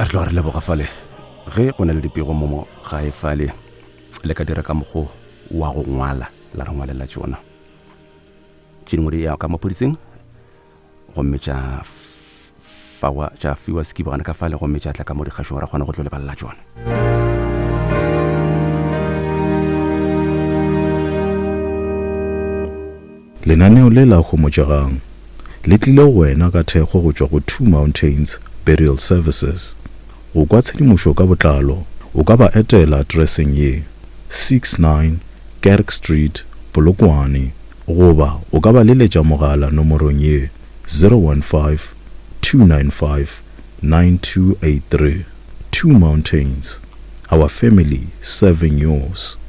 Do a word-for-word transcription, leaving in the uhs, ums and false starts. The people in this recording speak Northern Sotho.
a tlo re leboga fale ge go na le dipego mo ga e fale le ka dira ka mogo wa go ngwala la re ngwalela tsona tšingwe di ya ka mapodiseng gomme tša fawa tša fiwa skiba gana ka fale gomme tša tla ka mo dikgašong ra kgona go tlo lebalela tsona. Lenaneo le la homotšagang le tlile go wena ka thekgo go tšwa go Two Mountains Burial Services. Go kwa tshedimošo ka botlalo o ka ba etela addresseng ye sixty-nine Kerk Street, Polokwane, goba o ka ba leletša mogala nomorong ye zero one five two nine five nine two eight three. Two Mountains, our family serving yours.